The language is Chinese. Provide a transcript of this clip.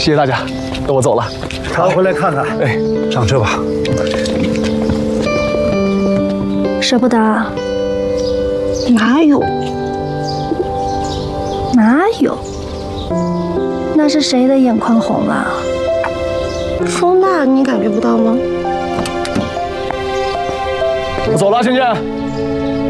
谢谢大家，那我走了。 常回来看看。 哎， 上车吧。 舍不得？ 哪有？ 哪有？那是谁的眼眶红了？ 风大，你感觉不到吗？ 我走了，芊芊。